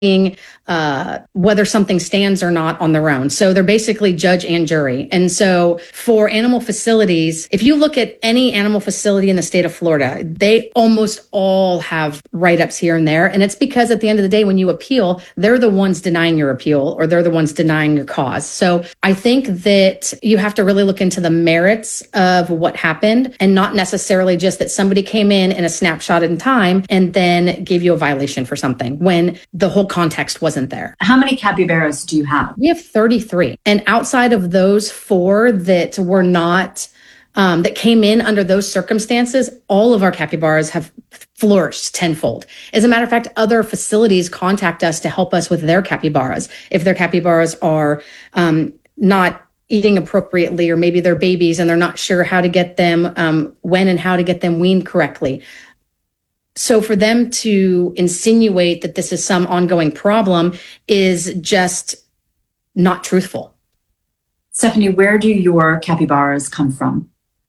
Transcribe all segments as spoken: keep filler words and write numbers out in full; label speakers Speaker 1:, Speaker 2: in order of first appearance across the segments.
Speaker 1: uh, whether something stands or not on their own. So they're basically judge and jury. And so for animal facilities, if you look at any animal facility in the state of Florida, they almost all have write-ups here and there. And it's because at the end of the day, when you appeal, they're the ones denying your appeal, or they're the ones denying your cause. So I think that you have to really look into the merits of what happened, and not necessarily just that somebody came in in a snapshot in time and then gave you a violation for something when the whole context wasn't there.
Speaker 2: How many capybaras do you have?
Speaker 1: We have thirty-three. And outside of those four that were not, um, that came in under those circumstances, all of our capybaras have flourished tenfold. As a matter of fact, other facilities contact us to help us with their capybaras. If their capybaras are um, not eating appropriately, or maybe they're babies and they're not sure how to get them, um, when and how to get them weaned correctly. So for them to insinuate that this is some ongoing problem is just not truthful.
Speaker 2: Stephanie, where do your capybaras come from?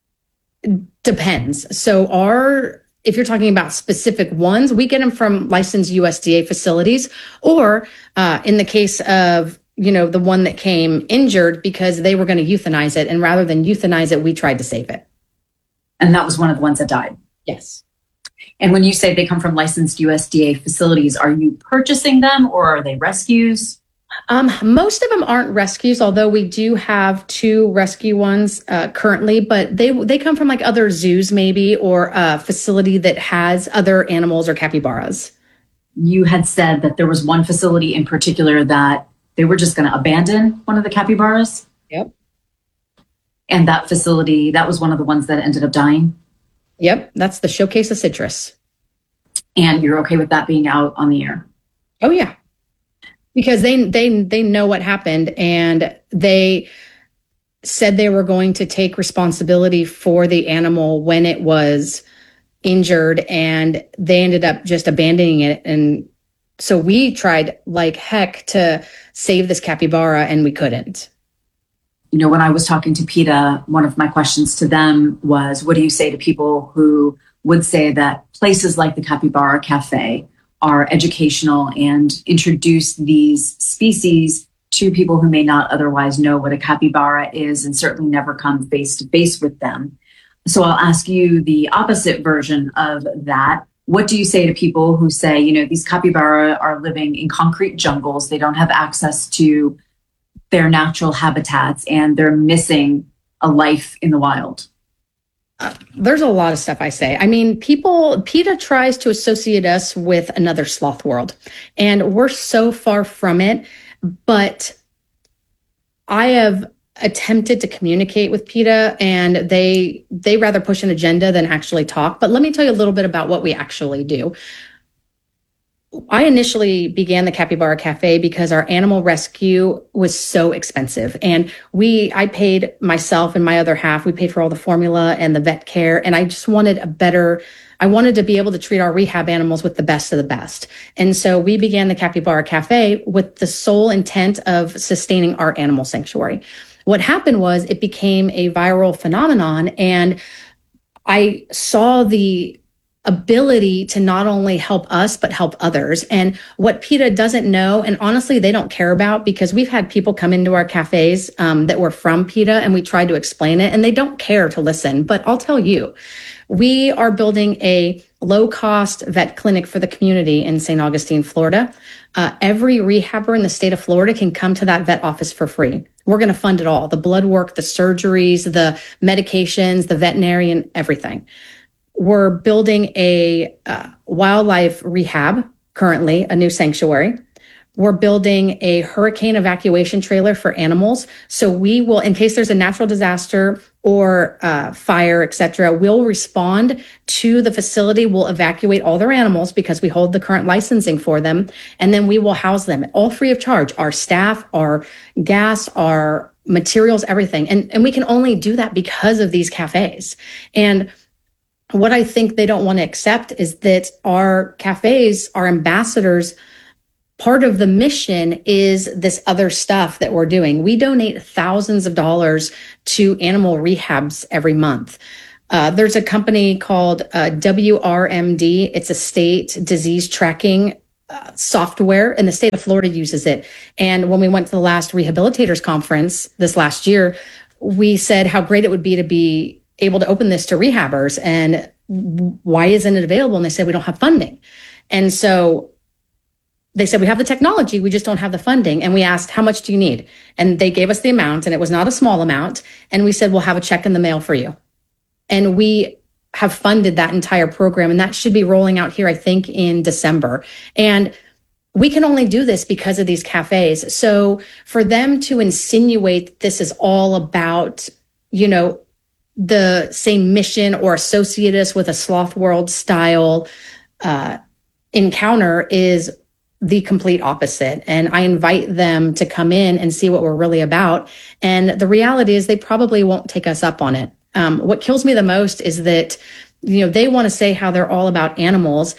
Speaker 1: Depends. So our, if you're talking about specific ones, we get them from licensed U S D A facilities, or uh, in the case of, you know, the one that came injured because they were going to euthanize it. And rather than euthanize it, we tried to save it.
Speaker 2: And that was one of the ones that died?
Speaker 1: Yes.
Speaker 2: And when you say they come from licensed U S D A facilities, are you purchasing them, or are they rescues?
Speaker 1: Um, most of them aren't rescues, although we do have two rescue ones uh, currently, but they they come from like other zoos maybe, or a facility that has other animals or capybaras.
Speaker 2: You had said that there was one facility in particular that they were just going to abandon one of the capybaras.
Speaker 1: Yep.
Speaker 2: And that facility, that was one of the ones that ended up dying?
Speaker 1: Yep, that's the Showcase of Citrus.
Speaker 2: And you're okay with that being out on the air?
Speaker 1: Oh yeah, because they they they know what happened, and they said they were going to take responsibility for the animal when it was injured, and they ended up just abandoning it. And so we tried like heck to save this capybara, and we couldn't.
Speaker 2: You know, when I was talking to PETA, one of my questions to them was, what do you say to people who would say that places like the Capybara Cafe are educational and introduce these species to people who may not otherwise know what a capybara is, and certainly never come face to face with them? So I'll ask you the opposite version of that. What do you say to people who say, you know, these capybara are living in concrete jungles, they don't have access to their natural habitats, and they're missing a life in the wild?
Speaker 1: Uh, there's a lot of stuff I say. I mean, people, PETA tries to associate us with another sloth world, and we're so far from it. But I have attempted to communicate with PETA, and they they rather push an agenda than actually talk. But let me tell you a little bit about what we actually do. I initially began the Capybara Cafe because our animal rescue was so expensive. And we, I paid myself and my other half, we paid for all the formula and the vet care. And I just wanted a better, I wanted to be able to treat our rehab animals with the best of the best. And so we began the Capybara Cafe with the sole intent of sustaining our animal sanctuary. What happened was it became a viral phenomenon, and I saw the ability to not only help us, but help others. And what PETA doesn't know, and honestly, they don't care about, because we've had people come into our cafes um, that were from PETA, and we tried to explain it, and they don't care to listen. But I'll tell you, we are building a low-cost vet clinic for the community in Saint Augustine, Florida. Uh, every rehabber in the state of Florida can come to that vet office for free. We're going to fund it all: the blood work, the surgeries, the medications, the veterinarian, everything. We're building a uh, wildlife rehab, currently a new sanctuary. We're building a hurricane evacuation trailer for animals. So we will, in case there's a natural disaster or uh, fire, et cetera, we'll respond to the facility. We'll evacuate all their animals because we hold the current licensing for them. And then we will house them all free of charge. Our staff, our gas, our materials, everything. And, and we can only do that because of these cafes. And what I think they don't want to accept is that our cafes, our ambassadors, part of the mission is this other stuff that we're doing. We donate thousands of dollars to animal rehabs every month. Uh, there's a company called uh, W R M D. It's a state disease tracking uh, software, and the state of Florida uses it. And when we went to the last rehabilitators conference this last year, we said how great it would be to be able to open this to rehabbers, and why isn't it available? And they said, we don't have funding. And so they said, we have the technology, we just don't have the funding. And we asked, how much do you need? And they gave us the amount, and it was not a small amount. And we said, we'll have a check in the mail for you. And we have funded that entire program. And that should be rolling out here, I think, in December. And we can only do this because of these cafes. So for them to insinuate this is all about, you know, the same mission or associate us with a Sloth World style uh, encounter is the complete opposite. And I invite them to come in and see what we're really about. And the reality is they probably won't take us up on it. Um, what kills me the most is that, you know, they want to say how they're all about animals,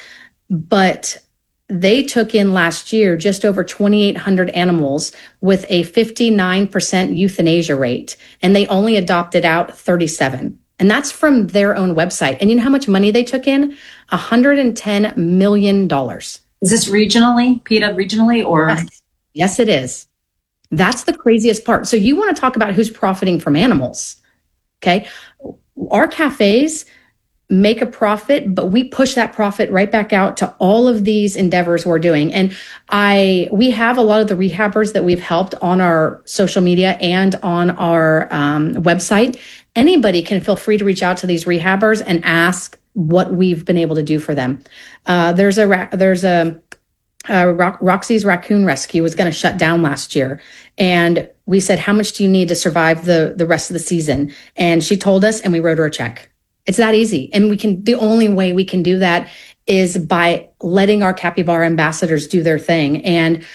Speaker 1: but they took in last year just over twenty-eight hundred animals with a fifty-nine percent euthanasia rate, and they only adopted out thirty-seven. And that's from their own website. And you know how much money they took in? one hundred ten million dollars.
Speaker 2: Is this regionally, PETA regionally, or?
Speaker 1: Yes. Yes, it is. That's the craziest part. So you want to talk about who's profiting from animals. Okay. Our cafes make a profit, but we push that profit right back out to all of these endeavors we're doing. And I, we have a lot of the rehabbers that we've helped on our social media and on our um, website. Anybody can feel free to reach out to these rehabbers and ask what we've been able to do for them. Uh, there's a, there's a, uh, Ro- Roxy's Raccoon Rescue was going to shut down last year. And we said, how much do you need to survive the, the rest of the season? And she told us, and we wrote her a check. It's that easy. And we can, the only way we can do that is by letting our capybara ambassadors do their thing. And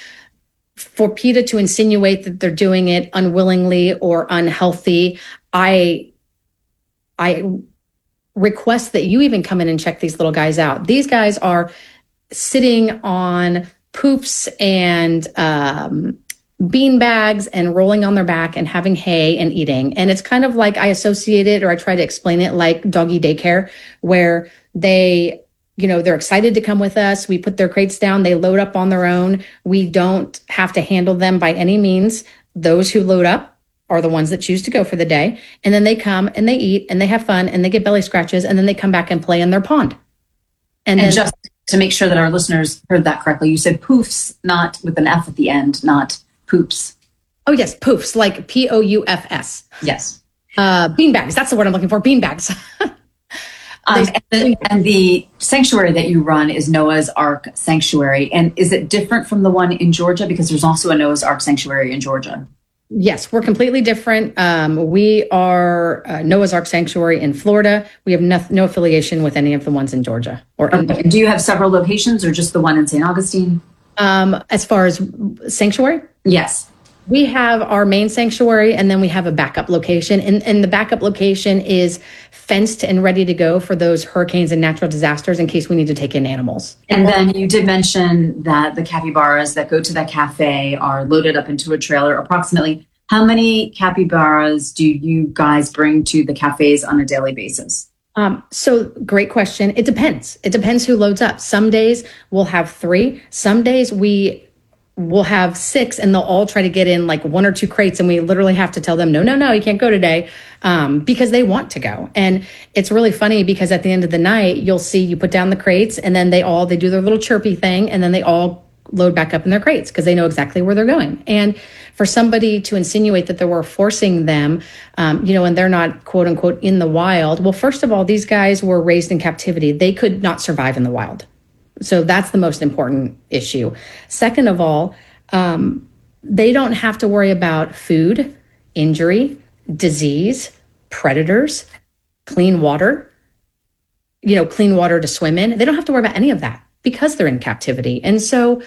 Speaker 1: for PETA to insinuate that they're doing it unwillingly or unhealthy, I, I request that you even come in and check these little guys out. These guys are sitting on poops and um, bean bags and rolling on their back and having hay and eating. And it's kind of like I associate it, or I try to explain it like doggy daycare, where they, you know, they're excited to come with us. We put their crates down. They load up on their own. We don't have to handle them by any means. Those who load up are the ones that choose to go for the day. And then they come and they eat and they have fun and they get belly scratches, and then they come back and play in their pond.
Speaker 2: And, and then, just to make sure that our listeners heard that correctly, you said poofs, not with an F at the end, not poops.
Speaker 1: Oh, yes, poofs, like P O U F S.
Speaker 2: Yes.
Speaker 1: Uh, beanbags, that's the word I'm looking for, beanbags.
Speaker 2: um, and, the, and the sanctuary that you run is Noah's Ark Sanctuary. And is it different from the one in Georgia? Because there's also a Noah's Ark Sanctuary in Georgia.
Speaker 1: Yes, we're completely different. Um, we are uh, Noah's Ark Sanctuary in Florida. We have no, no affiliation with any of the ones in Georgia. Or in-
Speaker 2: okay. Do you have several locations, or just the one in Saint Augustine?
Speaker 1: Um, as far as sanctuary?
Speaker 2: Yes.
Speaker 1: We have our main sanctuary, and then we have a backup location. And, and the backup location is fenced and ready to go for those hurricanes and natural disasters in case we need to take in animals.
Speaker 2: And then you did mention that the capybaras that go to that cafe are loaded up into a trailer. Approximately how many capybaras do you guys bring to the cafes on a daily basis?
Speaker 1: Um, so great question. It depends. It depends who loads up. Some days we'll have three. Some days we will have six, and they'll all try to get in like one or two crates. And we literally have to tell them, no, no, no, you can't go today, um, because they want to go. And it's really funny because at the end of the night, you'll see you put down the crates, and then they all, they do their little chirpy thing, and then they all load back up in their crates because they know exactly where they're going. And for somebody to insinuate that they were forcing them, um, you know, and they're not quote unquote in the wild. Well, first of all, these guys were raised in captivity. They could not survive in the wild. So that's the most important issue. Second of all, um, they don't have to worry about food, injury, disease, predators, clean water, you know, clean water to swim in. They don't have to worry about any of that because they're in captivity. And so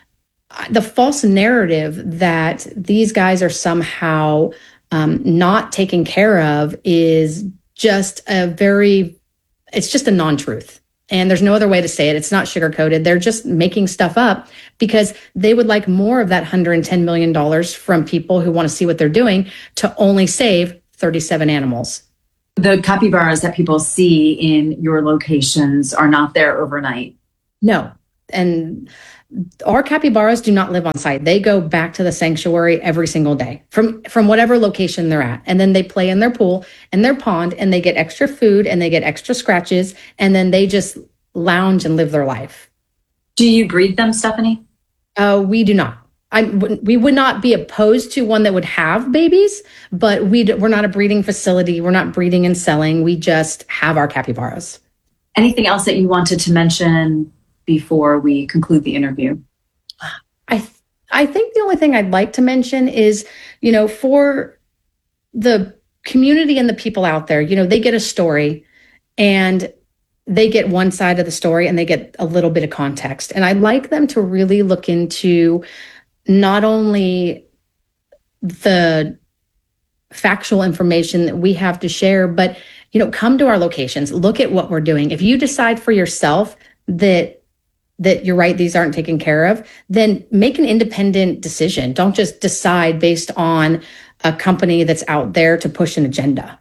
Speaker 1: uh, the false narrative that these guys are somehow um, not taken care of is just a very, it's just a non-truth. And there's no other way to say it. It's not sugar-coated. They're just making stuff up because they would like more of that one hundred ten million dollars from people who want to see what they're doing to only save thirty-seven animals.
Speaker 2: The capybaras that people see in your locations are not there overnight.
Speaker 1: No, and our capybaras do not live on site. They go back to the sanctuary every single day from, from whatever location they're at. And then they play in their pool and their pond, and they get extra food and they get extra scratches. And then they just lounge and live their life.
Speaker 2: Do you breed them, Stephanie?
Speaker 1: Uh, we do not. I, we would not be opposed to one that would have babies, but we, we're not a breeding facility. We're not breeding and selling. We just have our capybaras.
Speaker 2: Anything else that you wanted to mention before we conclude the interview?
Speaker 1: I th- I think the only thing I'd like to mention is, you know, for the community and the people out there, you know, they get a story and they get one side of the story and they get a little bit of context. And I'd like them to really look into not only the factual information that we have to share, but, you know, come to our locations, look at what we're doing. If you decide for yourself that that you're right, these aren't taken care of, then make an independent decision. Don't just decide based on a company that's out there to push an agenda.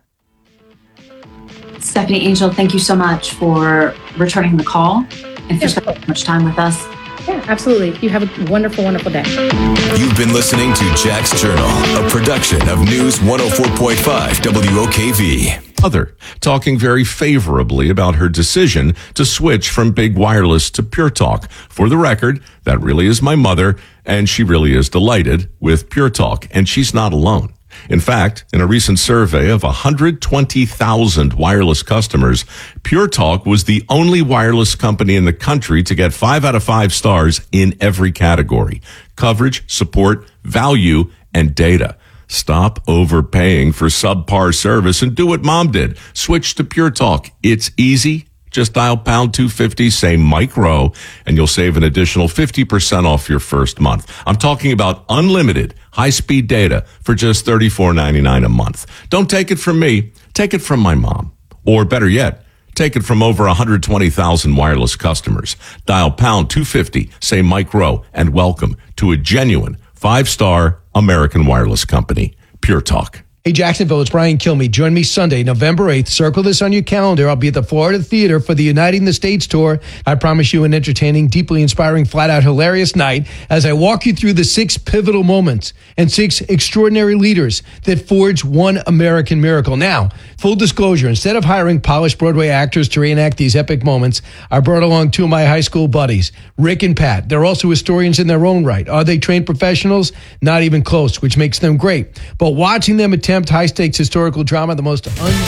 Speaker 2: Stephanie Angel, thank you so much for returning the call and for spending so much time with us.
Speaker 1: Yeah, absolutely. You have a wonderful, wonderful day.
Speaker 3: You've been listening to Jack's Journal, a production of News one oh four point five W O K V.
Speaker 4: Mother, talking very favorably about her decision to switch from Big Wireless to Pure Talk. For the record, that really is my mother, and she really is delighted with Pure Talk, and she's not alone. In fact, in a recent survey of one hundred twenty thousand wireless customers, Pure Talk was the only wireless company in the country to get five out of five stars in every category: coverage, support, value, and data. Stop overpaying for subpar service and do what Mom did. Switch to Pure Talk. It's easy. Just dial pound two fifty, say Mike Rowe, and you'll save an additional fifty percent off your first month. I'm talking about unlimited high-speed data for just thirty-four ninety-nine a month. Don't take it from me. Take it from my mom. Or better yet, take it from over one hundred twenty thousand wireless customers. Dial pound two fifty, say Mike Rowe, and welcome to a genuine five-star American wireless company, Pure Talk.
Speaker 5: Hey, Jacksonville, it's Brian Kilmeade. Join me Sunday, November eighth. Circle this on your calendar. I'll be at the Florida Theater for the Uniting the States tour. I promise you an entertaining, deeply inspiring, flat-out hilarious night as I walk you through the six pivotal moments and six extraordinary leaders that forged one American miracle. Now, full disclosure, instead of hiring polished Broadway actors to reenact these epic moments, I brought along two of my high school buddies, Rick and Pat. They're also historians in their own right. Are they trained professionals? Not even close, which makes them great. But watching them attempt high-stakes historical drama, the most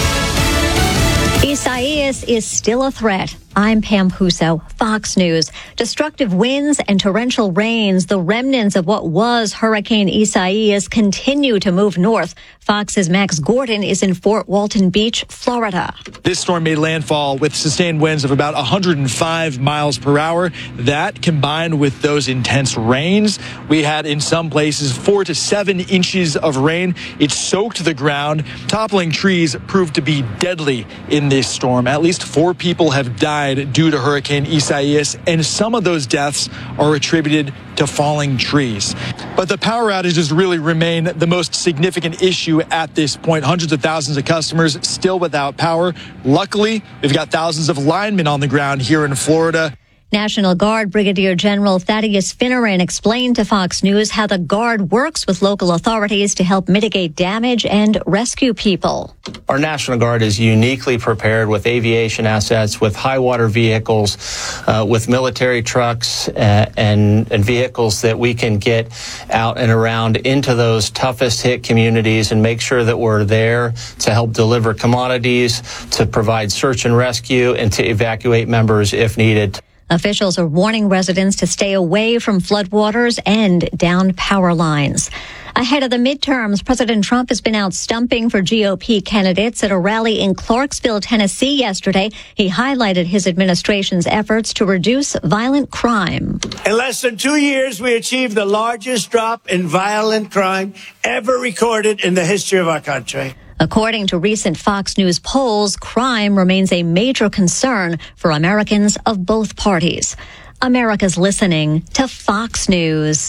Speaker 5: un-
Speaker 6: Isaias is still a threat. I'm Pam Huso, Fox News. Destructive winds and torrential rains, the remnants of what was Hurricane Isaias, continue to move north. Fox's Max Gordon is in Fort Walton Beach, Florida.
Speaker 7: This storm made landfall with sustained winds of about one hundred five miles per hour. That, combined with those intense rains, we had in some places four to seven inches of rain. It soaked the ground. Toppling trees proved to be deadly in this storm. At least four people have died due to Hurricane Isaias, and some of those deaths are attributed to falling trees. But the power outages really remain the most significant issue at this point. Hundreds of thousands of customers still without power. Luckily, we've got thousands of linemen on the ground here in Florida.
Speaker 6: National Guard Brigadier General Thaddeus Finneran explained to Fox News how the Guard works with local authorities to help mitigate damage and rescue people.
Speaker 8: Our National Guard is uniquely prepared with aviation assets, with high water vehicles, uh, with military trucks uh, and, and vehicles that we can get out and around into those toughest hit communities and make sure that we're there to help deliver commodities, to provide search and rescue, and to evacuate members if needed.
Speaker 6: Officials are warning residents to stay away from floodwaters and downed power lines. Ahead of the midterms, President Trump has been out stumping for G O P candidates at a rally in Clarksville, Tennessee yesterday. He highlighted his administration's efforts to reduce violent crime.
Speaker 9: In less than two years, we achieved the largest drop in violent crime ever recorded in the history of our country.
Speaker 6: According to recent Fox News polls, crime remains a major concern for Americans of both parties. America's listening to Fox News.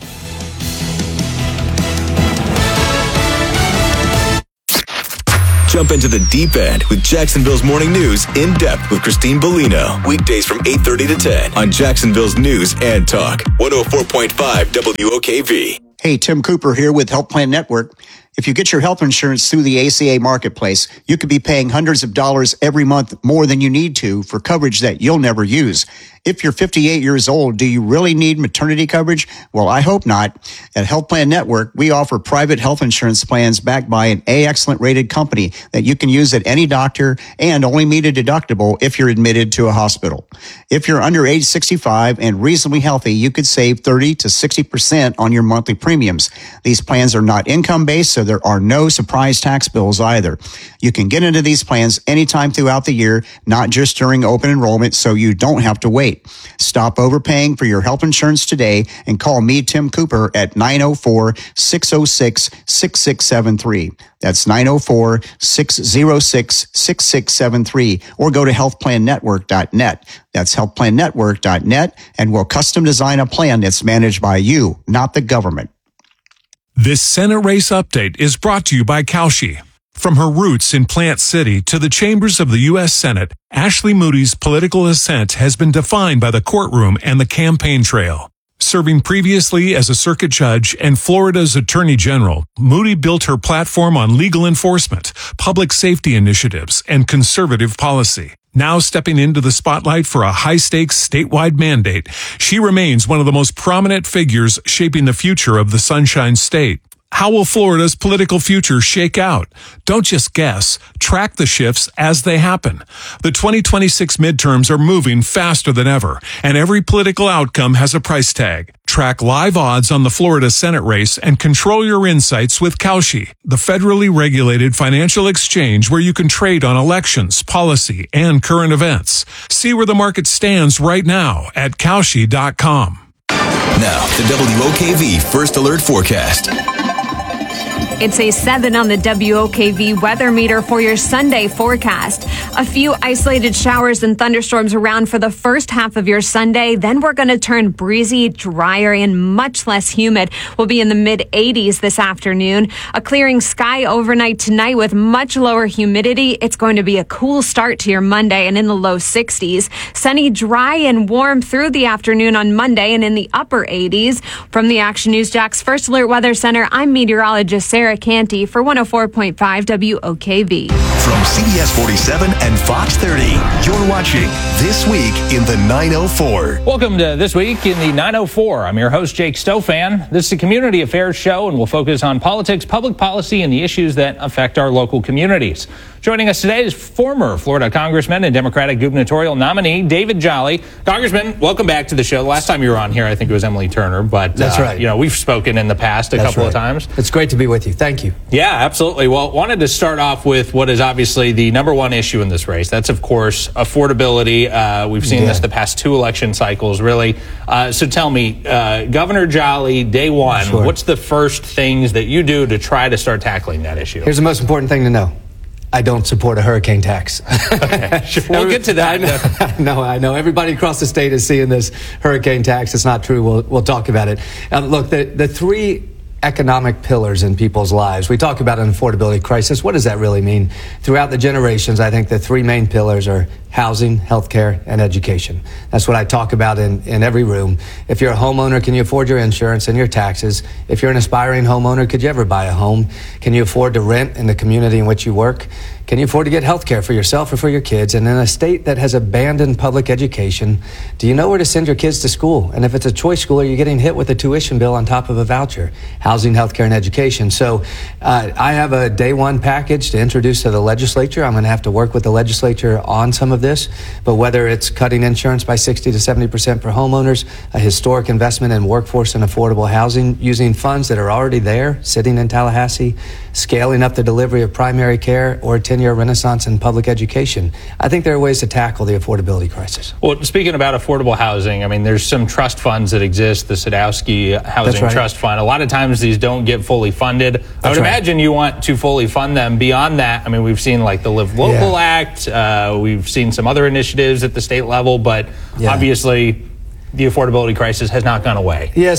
Speaker 3: Just Jump into the deep end with Jacksonville's Morning News in depth with Christine Bellino. Weekdays from eight thirty to ten on Jacksonville's News and Talk. one oh four point five W O K V.
Speaker 10: Hey, Tim Cooper here with Health Plan Network. If you get your health insurance through the A C A Marketplace, you could be paying hundreds of dollars every month more than you need to for coverage that you'll never use. If you're fifty-eight years old, do you really need maternity coverage? Well, I hope not. At Health Plan Network, we offer private health insurance plans backed by an A Excellent rated company that you can use at any doctor and only meet a deductible if you're admitted to a hospital. If you're under age sixty-five and reasonably healthy, you could save thirty to sixty percent on your monthly premiums. These plans are not income-based, so there are no surprise tax bills either. You can get into these plans anytime throughout the year, not just during open enrollment, so you don't have to wait. Stop overpaying for your health insurance today and call me, Tim Cooper, at nine oh four, six oh six, six six seven three. That's nine oh four, six oh six, six six seven three, or go to health plan network dot net. That's health plan network dot net, and we'll custom design a plan that's managed by you, not the government.
Speaker 11: This Senate race update is brought to you by Kalshi. From her roots in Plant City to the chambers of the U S Senate, Ashley Moody's political ascent has been defined by the courtroom and the campaign trail. Serving previously as a circuit judge and Florida's attorney general, Moody built her platform on legal enforcement, public safety initiatives, and conservative policy. Now stepping into the spotlight for a high-stakes statewide mandate, she remains one of the most prominent figures shaping the future of the Sunshine State. How will Florida's political future shake out? Don't just guess. Track the shifts as they happen. The twenty twenty-six midterms are moving faster than ever, and every political outcome has a price tag. Track live odds on the Florida Senate race and control your insights with Kalshi, the federally regulated financial exchange where you can trade on elections, policy, and current events. See where the market stands right now at Kalshi dot com.
Speaker 3: Now, the W O K V First Alert Forecast.
Speaker 12: It's a seven on the W O K V weather meter for your Sunday forecast. A few isolated showers and thunderstorms around for the first half of your Sunday. Then we're going to turn breezy, drier, and much less humid. We'll be in the mid eighties this afternoon. A clearing sky overnight tonight with much lower humidity. It's going to be a cool start to your Monday and in the low sixties. Sunny, dry, and warm through the afternoon on Monday and in the upper eighties. From the Action News Jax First Alert Weather Center, I'm meteorologist Sarah Canty for one oh four point five W O K V.
Speaker 3: From C B S forty-seven and Fox thirty, you're watching This Week in the nine oh four.
Speaker 13: Welcome to This Week in the nine oh four. I'm your host, Jake Stofan. This is a community affairs show, and we'll focus on politics, public policy, and the issues that affect our local communities. Joining us today is former Florida Congressman and Democratic gubernatorial nominee David Jolly. Congressman, welcome back to the show. The last time you were on here, I think it was Emily Turner, but
Speaker 14: that's
Speaker 13: uh,
Speaker 14: right.
Speaker 13: You know, we've spoken in the past a
Speaker 14: that's
Speaker 13: couple
Speaker 14: right.
Speaker 13: of times.
Speaker 14: It's great to be with you. Thank you.
Speaker 13: Yeah, absolutely. Well, wanted to start off with what is obviously the number one issue in this race. That's, of course, affordability. Uh, we've seen yeah. this the past two election cycles, really. Uh, so tell me, uh, Governor Jolly, day one, sure. what's the first things that you do to try to start tackling that issue?
Speaker 14: Here's the most important thing to know. I don't support a hurricane tax.
Speaker 13: Okay, sure. We'll get to that.
Speaker 14: I know, I know, I know. Everybody across the state is seeing this hurricane tax. It's not true. We'll, we'll talk about it. Um, look, the, the three economic pillars in people's lives. We talk about an affordability crisis. What does that really mean? Throughout the generations, I think the three main pillars are housing, healthcare, and education. That's what I talk about in, in every room. If you're a homeowner, can you afford your insurance and your taxes? If you're an aspiring homeowner, could you ever buy a home? Can you afford to rent in the community in which you work? Can you afford to get health care for yourself or for your kids? And in a state that has abandoned public education, do you know where to send your kids to school? And if it's a choice school, are you getting hit with a tuition bill on top of a voucher? Housing, health care, and education. So uh, I have a day one package to introduce to the legislature. I'm going to have to work with the legislature on some of this. But whether it's cutting insurance by sixty to seventy percent for homeowners, a historic investment in workforce and affordable housing, using funds that are already there, sitting in Tallahassee, scaling up the delivery of primary care, or a ten-year renaissance in public education. I think there are ways to tackle the affordability crisis.
Speaker 13: Well, speaking about affordable housing, I mean, there's some trust funds that exist, the Sadowski Housing
Speaker 14: right.
Speaker 13: Trust Fund. A lot of times these don't get fully funded. That's I would right. imagine you want to fully fund them. Beyond that, I mean, we've seen like the Live Local yeah. Act. Uh, we've seen some other initiatives at the state level, but yeah. obviously the affordability crisis has not gone away.
Speaker 14: Yeah, so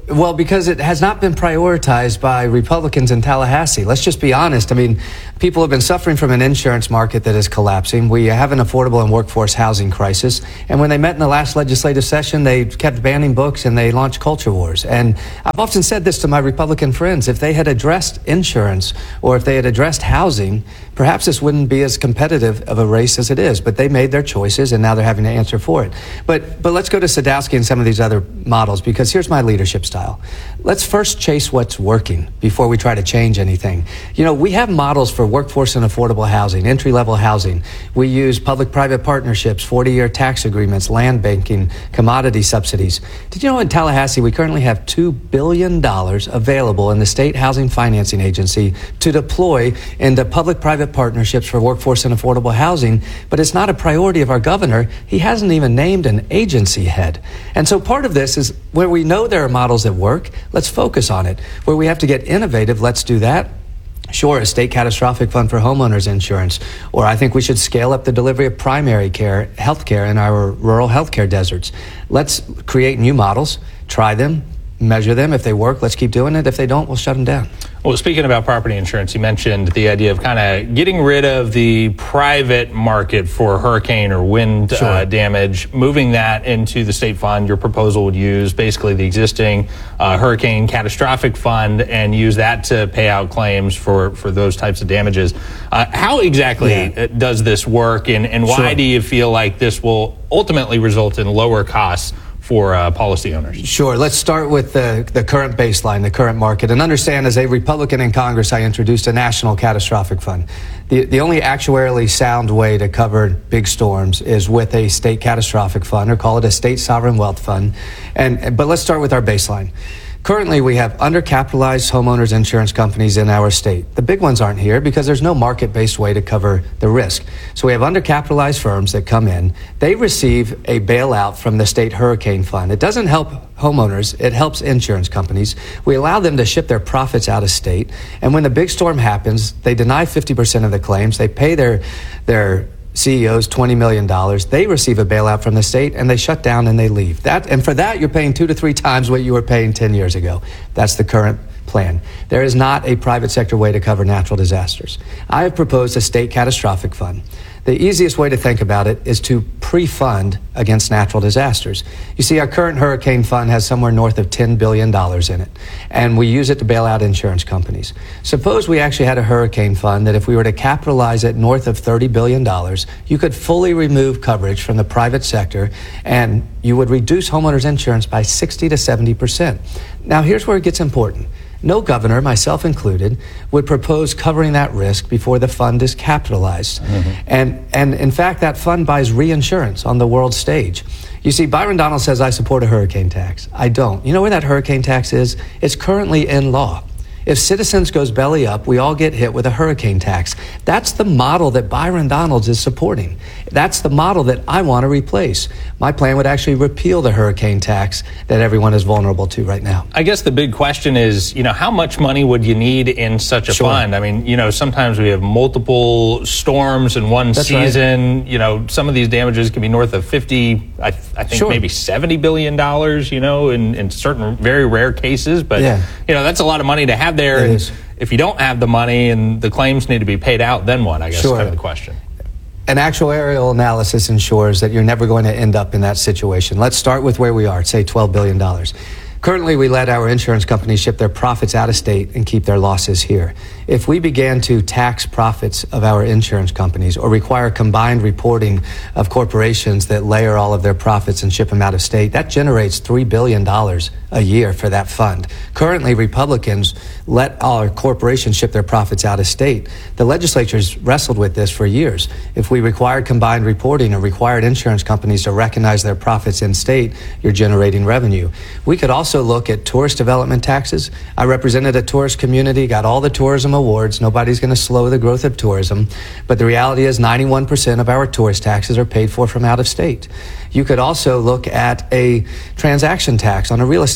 Speaker 14: Well, because it has not been prioritized by Republicans in Tallahassee. Let's just be honest. I mean, people have been suffering from an insurance market that is collapsing. We have an affordable and workforce housing crisis. And when they met in the last legislative session, they kept banning books and they launched culture wars. And I've often said this to my Republican friends. If they had addressed insurance or if they had addressed housing, perhaps this wouldn't be as competitive of a race as it is. But they made their choices and now they're having to answer for it. But, but let's go to Sadowski and some of these other models, because here's my leadership style. Let's first chase what's working before we try to change anything. You know, we have models for workforce and affordable housing, entry-level housing. We use public-private partnerships, forty-year tax agreements, land banking, commodity subsidies. Did you know in Tallahassee we currently have two billion dollars available in the State Housing Financing Agency to deploy into public-private partnerships for workforce and affordable housing, but it's not a priority of our governor. He hasn't even named an agency head. And so part of this is where we know there are models that work, let's focus on it. Where we have to get innovative, let's do that. Sure, a state catastrophic fund for homeowners insurance, or I think we should scale up the delivery of primary care, health care in our rural healthcare deserts. Let's create new models, try them, measure them. If they work, let's keep doing it. If they don't, we'll shut them down.
Speaker 13: Well, speaking about property insurance, you mentioned the idea of kind of getting rid of the private market for hurricane or wind sure. uh, damage, moving that into the state fund. Your proposal would use basically the existing uh, hurricane catastrophic fund and use that to pay out claims for, for those types of damages. Uh, how exactly yeah. does this work, and, and why sure. do you feel like this will ultimately result in lower costs for uh, policy owners?
Speaker 14: Sure. Let's start with the, the current baseline, the current market. And understand, as a Republican in Congress, I introduced a national catastrophic fund. The, the only actuarially sound way to cover big storms is with a state catastrophic fund, or call it a state sovereign wealth fund. And But let's start with our baseline. Currently, we have undercapitalized homeowners insurance companies in our state. The big ones aren't here because there's no market-based way to cover the risk. So we have undercapitalized firms that come in. They receive a bailout from the state hurricane fund. It doesn't help homeowners. It helps insurance companies. We allow them to ship their profits out of state. And when the big storm happens, they deny fifty percent of the claims. They pay their their C E Os twenty million dollars. They receive a bailout from the state and they shut down and they leave. That, and for that, you're paying two to three times what you were paying ten years ago. That's the current plan. There is not a private sector way to cover natural disasters. I have proposed a state catastrophic fund. The easiest way to think about it is to pre-fund against natural disasters. You see, our current hurricane fund has somewhere north of ten billion dollars in it, and we use it to bail out insurance companies. Suppose we actually had a hurricane fund that if we were to capitalize it north of thirty billion dollars, you could fully remove coverage from the private sector, and you would reduce homeowners insurance by sixty to seventy percent. Now, here's where it gets important. No governor, myself included, would propose covering that risk before the fund is capitalized. Mm-hmm. And, and in fact, that fund buys reinsurance on the world stage. You see, Byron Donald says, I support a hurricane tax. I don't. You know where that hurricane tax is? It's currently in law. If Citizens goes belly up, we all get hit with a hurricane tax. That's the model that Byron Donalds is supporting. That's the model that I want to replace. My plan would actually repeal the hurricane tax that everyone is vulnerable to right now.
Speaker 13: I guess the big question is, you know, how much money would you need in such a
Speaker 14: sure.
Speaker 13: fund? I mean, you know, sometimes we have multiple storms in one
Speaker 14: That's
Speaker 13: season.
Speaker 14: Right.
Speaker 13: You know, some of these damages can be north of fifty, I, I think
Speaker 14: sure.
Speaker 13: maybe seventy billion dollars, you know, in, in certain very rare cases. But,
Speaker 14: yeah.
Speaker 13: you know, that's a lot of money to have there.
Speaker 14: It
Speaker 13: and
Speaker 14: is.
Speaker 13: If you don't have the money and the claims need to be paid out, then what? I guess
Speaker 14: sure.
Speaker 13: is kind of the question.
Speaker 14: An actuarial analysis ensures that you're never going to end up in that situation. Let's start with where we are, say twelve billion dollars. Currently, we let our insurance companies ship their profits out of state and keep their losses here. If we began to tax profits of our insurance companies or require combined reporting of corporations that layer all of their profits and ship them out of state, that generates three billion dollars a year for that fund. Currently, Republicans let our corporations ship their profits out of state. The legislature's wrestled with this for years. If we required combined reporting or required insurance companies to recognize their profits in state, you're generating revenue. We could also look at tourist development taxes. I represented a tourist community, got all the tourism awards. Nobody's going to slow the growth of tourism. But the reality is ninety-one percent of our tourist taxes are paid for from out of state. You could also look at a transaction tax on a real estate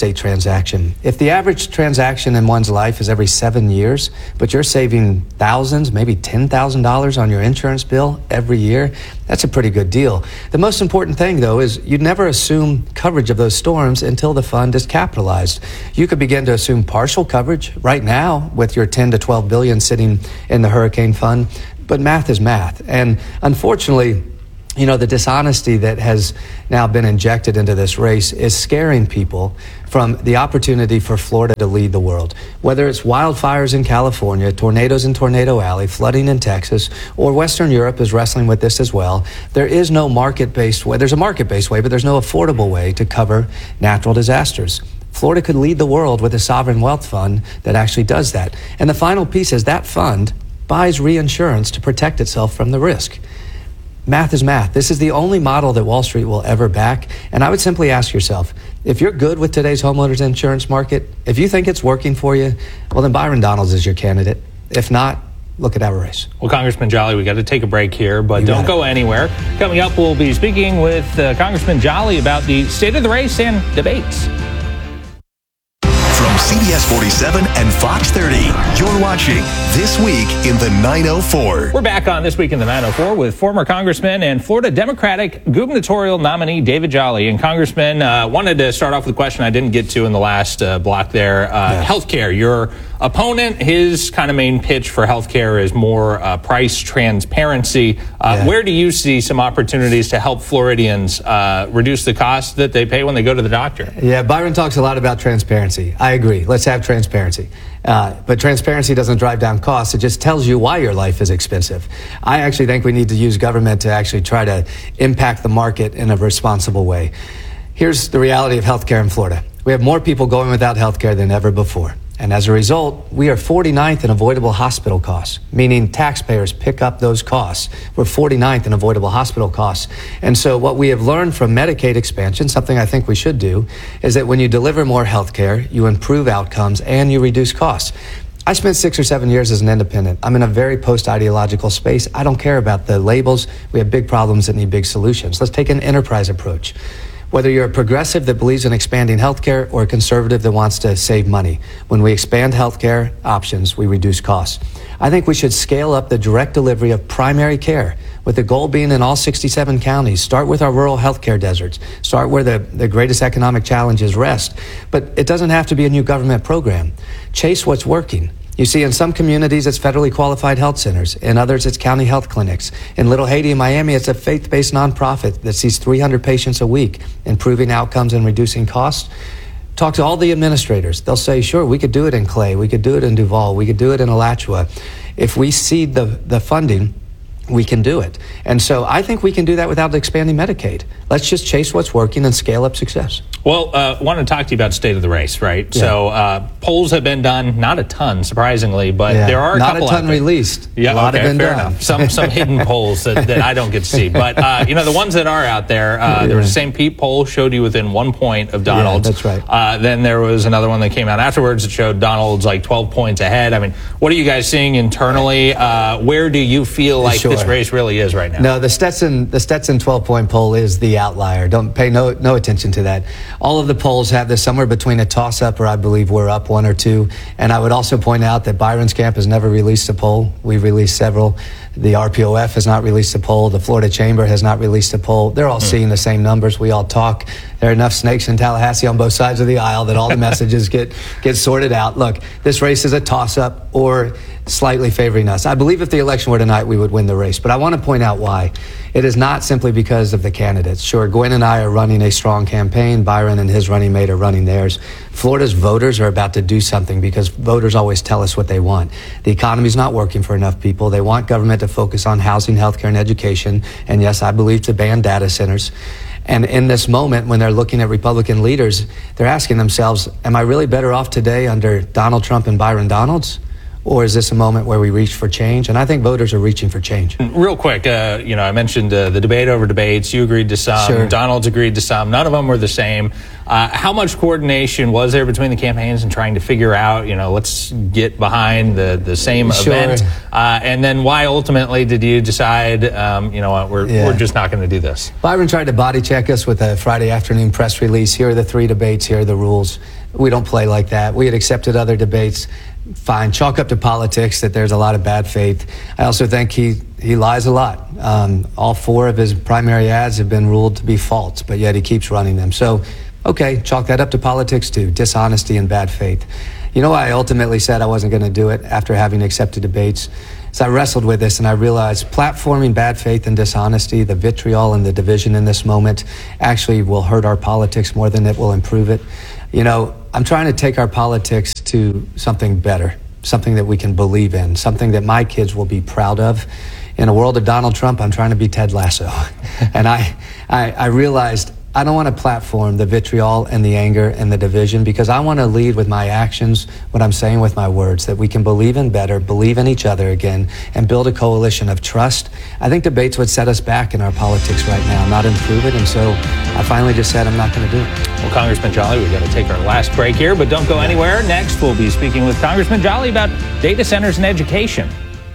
Speaker 14: estate transaction. If the average transaction in one's life is every seven years, but you're saving thousands, maybe ten thousand dollars on your insurance bill every year, that's a pretty good deal. The most important thing, though, is you'd never assume coverage of those storms until the fund is capitalized. You could begin to assume partial coverage right now with your ten to twelve billion sitting in the hurricane fund, but math is math. And unfortunately, you know, the dishonesty that has now been injected into this race is scaring people from the opportunity for Florida to lead the world. Whether it's wildfires in California, tornadoes in Tornado Alley, flooding in Texas, or Western Europe is wrestling with this as well, there is no market-based way. There's a market-based way, but there's no affordable way to cover natural disasters. Florida could lead the world with a sovereign wealth fund that actually does that. And the final piece is that fund buys reinsurance to protect itself from the risk. Math is math. This is the only model that Wall Street will ever back. And I would simply ask yourself, if you're good with today's homeowners insurance market, if you think it's working for you, well, then Byron Donalds is your candidate. If not, look at our race.
Speaker 13: Well, Congressman Jolly, we got to take a break here, but
Speaker 14: You
Speaker 13: don't
Speaker 14: got
Speaker 13: go anywhere. Coming up, we'll be speaking with uh, Congressman Jolly about the state of the race and debates.
Speaker 3: From C B S forty-seven and Fox thirty, you're watching This Week in the nine oh four.
Speaker 13: We're back on This Week in the nine oh four with former Congressman and Florida Democratic gubernatorial nominee David Jolly. And Congressman, uh, wanted to start off with a question I didn't get to in the last uh, block there. Uh,
Speaker 14: yes.
Speaker 13: Healthcare. Your opponent, his kind of main pitch for healthcare is more uh, price transparency. Uh,
Speaker 14: Yeah.
Speaker 13: Where do you see some opportunities to help Floridians uh, reduce the cost that they pay when they go to the doctor?
Speaker 14: Yeah, Byron talks a lot about transparency. I agree. Let's have transparency. Uh, but transparency doesn't drive down costs. It just tells you why your life is expensive. I actually think we need to use government to actually try to impact the market in a responsible way. Here's the reality of healthcare in Florida. We have more people going without healthcare than ever before. And as a result, we are forty-ninth in avoidable hospital costs, meaning taxpayers pick up those costs. We're forty-ninth in avoidable hospital costs. And so what we have learned from Medicaid expansion, something I think we should do, is that when you deliver more health care, you improve outcomes and you reduce costs. I spent six or seven years as an independent. I'm in a very post-ideological space. I don't care about the labels. We have big problems that need big solutions. Let's take an enterprise approach. Whether you're a progressive that believes in expanding healthcare or a conservative that wants to save money, when we expand healthcare options, we reduce costs. I think we should scale up the direct delivery of primary care, with the goal being in all sixty-seven counties. Start with our rural healthcare deserts. Start where the, the greatest economic challenges rest. But it doesn't have to be a new government program. Chase what's working. You see, in some communities, it's federally qualified health centers. In others, it's county health clinics. In Little Haiti in Miami, it's a faith-based nonprofit that sees three hundred patients a week, improving outcomes and reducing costs. Talk to all the administrators. They'll say, sure, we could do it in Clay. We could do it in Duval. We could do it in Alachua. If we seed the, the funding, we can do it. And so I think we can do that without expanding Medicaid. Let's just chase what's working and scale up success.
Speaker 13: Well, I uh, want to talk to you about state of the race, right?
Speaker 14: Yeah.
Speaker 13: So uh, polls have been done, not a ton, surprisingly, but
Speaker 14: Yeah.
Speaker 13: there are a
Speaker 14: Not
Speaker 13: couple
Speaker 14: a ton
Speaker 13: out there.
Speaker 14: released.
Speaker 13: Yeah,
Speaker 14: A lot
Speaker 13: okay,
Speaker 14: have been
Speaker 13: fair
Speaker 14: done.
Speaker 13: enough. Some some hidden polls that, that I don't get to see. But, uh, you know, the ones that are out there, uh,
Speaker 14: Yeah.
Speaker 13: there was the Saint Pete poll, showed you within one point of Donald's.
Speaker 14: Yeah, that's right.
Speaker 13: Uh, then there was another one that came out afterwards that showed Donald's like twelve points ahead. I mean, what are you guys seeing internally? Uh, where do you feel like
Speaker 14: Sure.
Speaker 13: this race really is right now?
Speaker 14: No, the Stetson the Stetson twelve-point poll is the outlier. Don't pay no no attention to that. All of the polls have this somewhere between a toss-up or I believe we're up one or two. And I would also point out that Byron's camp has never released a poll. We've released several. The R P O F has not released a poll. The Florida Chamber has not released a poll. They're all seeing the same numbers. We all talk. There are enough snakes in Tallahassee on both sides of the aisle that all the messages get get sorted out. Look, this race is a toss-up or slightly favoring us. I believe if the election were tonight, we would win the race. But I want to point out why. It is not simply because of the candidates. Sure, Gwen and I are running a strong campaign. Byron and his running mate are running theirs. Florida's voters are about to do something because voters always tell us what they want. The economy's not working for enough people. They want government to focus on housing, healthcare, and education. And yes, I believe to ban data centers. And in this moment, when they're looking at Republican leaders, they're asking themselves, am I really better off today under Donald Trump and Byron Donalds? or is this a moment where we reach for change? And I think voters are reaching for change.
Speaker 13: Real quick, uh, you know, I mentioned uh, the debate over debates. You agreed to some.
Speaker 14: Sure.
Speaker 13: Donald's agreed to some. None of them were the same. Uh, how much coordination was there between the campaigns and trying to figure out, you know, let's get behind the, the same
Speaker 14: Sure.
Speaker 13: event? Uh, and then why ultimately did you decide, um, you know what, we're,
Speaker 14: Yeah.
Speaker 13: we're just not going to do this?
Speaker 14: Byron tried to body check us with a Friday afternoon press release. Here are the three debates. Here are the rules. We don't play like that. We had accepted other debates. Fine. Chalk up to politics that there's a lot of bad faith. I also think he, he lies a lot. Um, all four of his primary ads have been ruled to be false, but yet he keeps running them. So, okay, chalk that up to politics too, dishonesty and bad faith. You know why I ultimately said I wasn't going to do it after having accepted debates? So I wrestled with this and I realized platforming bad faith and dishonesty, the vitriol and the division in this moment actually will hurt our politics more than it will improve it. You know, I'm trying to take our politics to something better, something that we can believe in, something that my kids will be proud of. In a world of Donald Trump, I'm trying to be Ted Lasso. And I, I, I realized I don't want to platform the vitriol and the anger and the division because I want to lead with my actions, what I'm saying with my words, that we can believe in better, believe in each other again, and build a coalition of trust. I think debates would set us back in our politics right now, not improve it. And so I finally just said I'm not going to do it.
Speaker 13: Well, Congressman Jolly, we've got to take our last break here, but don't go anywhere. Next, we'll be speaking with Congressman Jolly about data centers and education.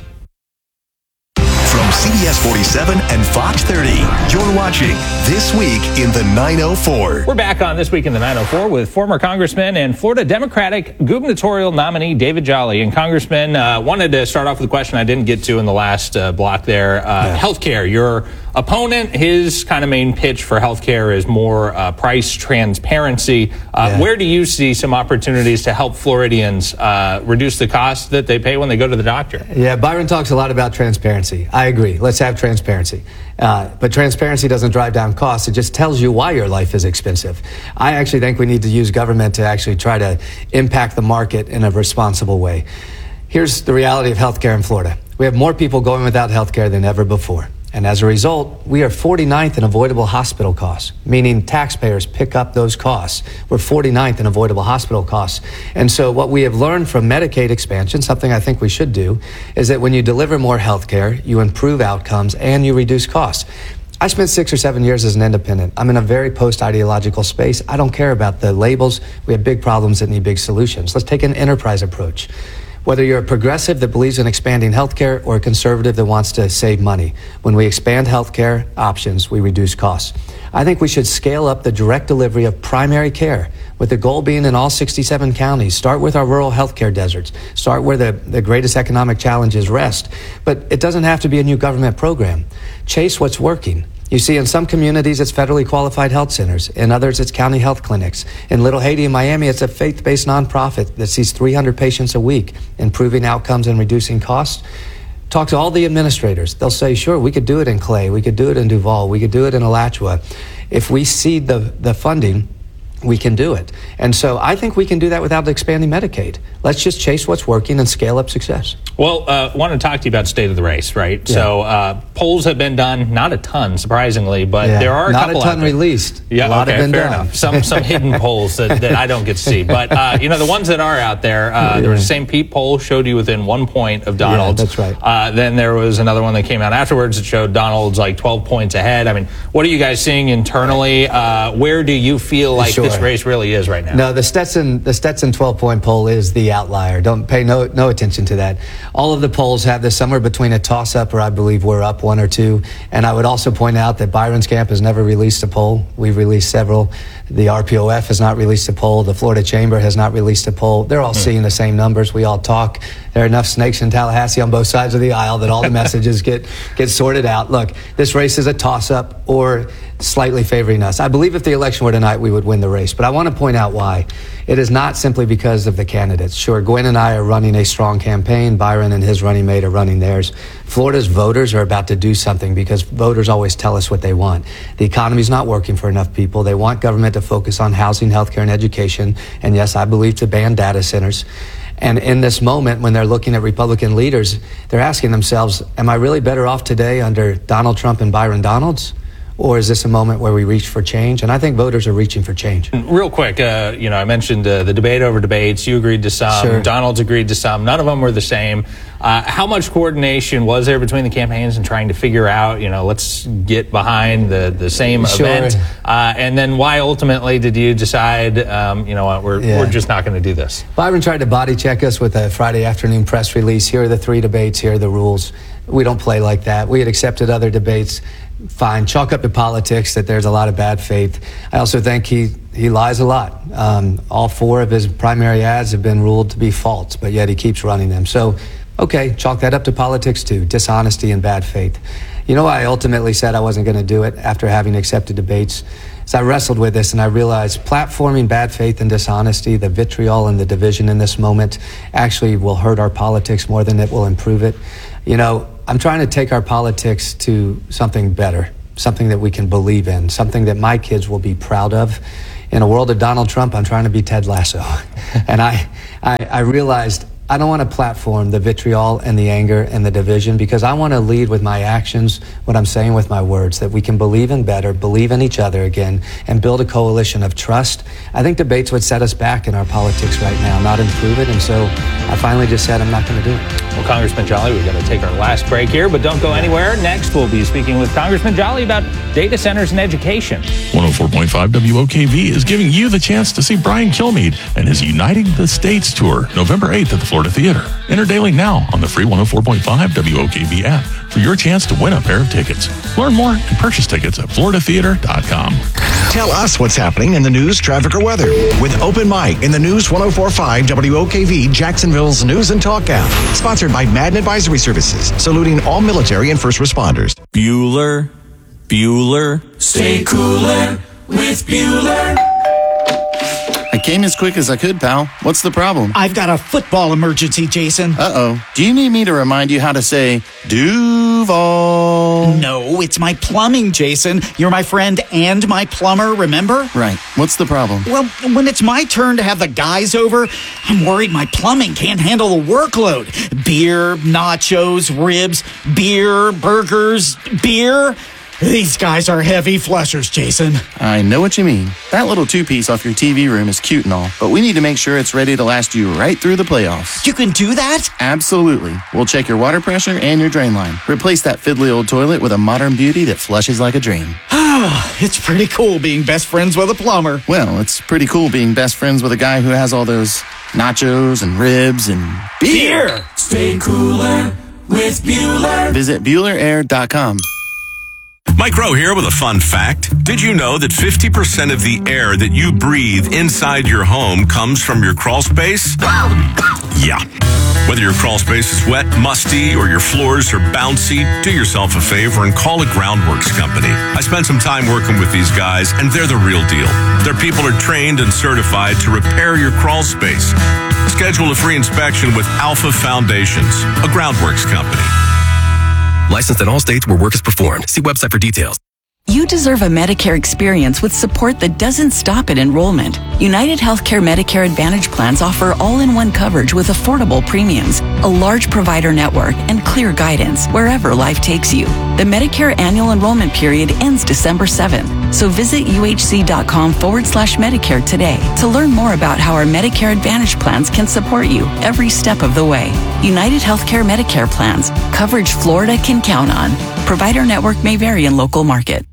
Speaker 3: From C B S forty-seven and Fox thirty, you're watching This Week in the nine oh four.
Speaker 13: We're back on This Week in the nine oh four with former Congressman and Florida Democratic gubernatorial nominee David Jolly. And Congressman, uh, wanted to start off with a question I didn't get to in the last uh, block there. Uh, yeah. Healthcare, your opponent, his kind of main pitch for healthcare is more uh, price transparency. Uh, yeah. Where do you see some opportunities to help Floridians uh, reduce the cost that they pay when they go to the doctor?
Speaker 14: Yeah, Byron talks a lot about transparency. I agree. Let's have transparency. Uh, but transparency doesn't drive down costs. It just tells you why your life is expensive. I actually think we need to use government to actually try to impact the market in a responsible way. Here's the reality of healthcare in Florida. We have more people going without healthcare than ever before. And as a result, we are forty-ninth in avoidable hospital costs, meaning taxpayers pick up those costs. We're forty-ninth in avoidable hospital costs. And so what we have learned from Medicaid expansion, something I think we should do, is that when you deliver more health care, you improve outcomes and you reduce costs. I spent six or seven years as an independent. I'm in a very post-ideological space. I don't care about the labels. We have big problems that need big solutions. Let's take an enterprise approach. Whether you're a progressive that believes in expanding healthcare or a conservative that wants to save money, when we expand healthcare options, we reduce costs. I think we should scale up the direct delivery of primary care, with the goal being in all sixty-seven counties. Start with our rural healthcare deserts. Start where the, the greatest economic challenges rest. But it doesn't have to be a new government program. Chase what's working. You see, in some communities, it's federally qualified health centers. In others, it's county health clinics. In Little Haiti in Miami, it's a faith-based nonprofit that sees three hundred patients a week, improving outcomes and reducing costs. Talk to all the administrators. They'll say, sure, we could do it in Clay. We could do it in Duval. We could do it in Alachua. If we seed the, the funding, we can do it. And so I think we can do that without expanding Medicaid. Let's just chase what's working and scale up success.
Speaker 13: Well, I uh, want to talk to you about state of the race, right? Yeah. So uh, polls have been done, not a ton, surprisingly, but yeah. there are a
Speaker 14: not
Speaker 13: couple
Speaker 14: a ton
Speaker 13: out there.
Speaker 14: released.
Speaker 13: Yeah,
Speaker 14: a lot
Speaker 13: okay,
Speaker 14: have been
Speaker 13: fair
Speaker 14: done.
Speaker 13: enough. Some some hidden polls that, that I don't get to see. But, uh, you know, the ones that are out there, uh, yeah. there was the Saint Pete poll showed you within one point of Donald's.
Speaker 14: Yeah, that's right.
Speaker 13: Uh, then there was another one that came out afterwards that showed Donald's like twelve points ahead. I mean, what are you guys seeing internally? Uh, where do you feel like sure. this race really is right now?
Speaker 14: No, the Stetson the Stetson twelve-point poll is the outlier. Don't pay no no attention to that. All of the polls have this somewhere between a toss-up or I believe we're up one or two. And I would also point out that Byron's camp has never released a poll. We've released several. The R P O F has not released a poll. The Florida Chamber has not released a poll. They're all mm. seeing the same numbers. We all talk. There are enough snakes in Tallahassee on both sides of the aisle that all the messages get, get sorted out. Look, this race is a toss-up or slightly favoring us. I believe if the election were tonight, we would win the race. But I want to point out why. It is not simply because of the candidates. Sure, Gwen and I are running a strong campaign. Byron and his running mate are running theirs. Florida's voters are about to do something because voters always tell us what they want. The economy's not working for enough people. They want government to focus on housing, healthcare, and education. And yes, I believe to ban data centers. And in this moment, when they're looking at Republican leaders, they're asking themselves, am I really better off today under Donald Trump and Byron Donalds? or is this a moment where we reach for change? And I think voters are reaching for change.
Speaker 13: Real quick, uh, you know, I mentioned uh, the debate over debates. You agreed to some.
Speaker 14: Sure.
Speaker 13: Donald's agreed to some. None of them were the same. Uh, how much coordination was there between the campaigns and trying to figure out, you know, let's get behind the, the same
Speaker 14: Sure.
Speaker 13: event? Uh, and then why ultimately did you decide, um, you know what, we're,
Speaker 14: Yeah.
Speaker 13: we're just not going to do this?
Speaker 14: Byron tried to body check us with a Friday afternoon press release. Here are the three debates. Here are the rules. We don't play like that. We had accepted other debates. Fine. Chalk up to politics that there's a lot of bad faith. I also think he, he lies a lot. Um, all four of his primary ads have been ruled to be false, but yet he keeps running them. So, okay, chalk that up to politics too, dishonesty and bad faith. You know why I ultimately said I wasn't going to do it after having accepted debates? As I wrestled with this and I realized platforming bad faith and dishonesty, the vitriol and the division in this moment actually will hurt our politics more than it will improve it. You know, I'm trying to take our politics to something better, something that we can believe in, something that my kids will be proud of. In a world of Donald Trump, I'm trying to be Ted Lasso. And I, I, I realized I don't want to platform the vitriol and the anger and the division, because I want to lead with my actions, what I'm saying with my words, that we can believe in better, believe in each other again, and build a coalition of trust. I think debates would set us back in our politics right now, not improve it. And so I finally just said I'm not going to do it.
Speaker 13: Well, Congressman Jolly, we're going to take our last break here, but don't go anywhere. Next, we'll be speaking with Congressman Jolly about data centers and education.
Speaker 15: one oh four point five W O K V is giving you the chance to see Brian Kilmeade and his Uniting the States tour, November eighth at the Florida Theater. Enter daily now on the free one oh four point five W O K V app for your chance to win a pair of tickets. Learn more and purchase tickets at florida theater dot com.
Speaker 16: Tell us what's happening in the news, traffic, or weather with Open Mic in the News one oh four point five W O K V, Jacksonville's News and Talk app. Sponsored by Madden Advisory Services, saluting all military and first responders.
Speaker 17: Bueller, Bueller. Stay cooler with Bueller.
Speaker 18: I came as quick as I could, pal. What's the problem?
Speaker 19: I've got a football emergency, Jason.
Speaker 18: Uh-oh. Do you need me to remind you how to say Duval?
Speaker 19: No, it's my plumbing, Jason. You're my friend and my plumber, remember?
Speaker 18: Right. What's the problem?
Speaker 19: Well, when it's my turn to have the guys over, I'm worried my plumbing can't handle the workload. Beer, nachos, ribs, beer, burgers, beer. These guys are heavy flushers, Jason.
Speaker 18: I know what you mean. That little two-piece off your T V room is cute and all, but we need to make sure it's ready to last you right through the playoffs.
Speaker 19: You can do that?
Speaker 18: Absolutely. We'll check your water pressure and your drain line. Replace that fiddly old toilet with a modern beauty that flushes like a dream.
Speaker 19: It's pretty cool being best friends with a plumber.
Speaker 18: Well, it's pretty cool being best friends with a guy who has all those nachos and ribs and beer.
Speaker 19: beer.
Speaker 17: Stay cooler with Bueller.
Speaker 18: Visit Bueller Air dot com.
Speaker 4: Mike Rowe here with a fun fact. Did you know that fifty percent of the air that you breathe inside your home comes from your crawl space? Yeah. Whether your crawl space is wet, musty, or your floors are bouncy, do yourself a favor and call a Groundworks company. I spent some time working with these guys, and they're the real deal. Their people are trained and certified to repair your crawl space. Schedule a free inspection with Alpha Foundations, a Groundworks company.
Speaker 20: Licensed in all states where work is performed. See website for details.
Speaker 21: You deserve a Medicare experience with support that doesn't stop at enrollment. United Healthcare Medicare Advantage plans offer all-in-one coverage with affordable premiums, a large provider network, and clear guidance wherever life takes you. The Medicare annual enrollment period ends December seventh, so visit uhc.com forward slash Medicare today to learn more about how our Medicare Advantage plans can support you every step of the way. United Healthcare Medicare plans, coverage Florida can count on. Provider network may vary in local market.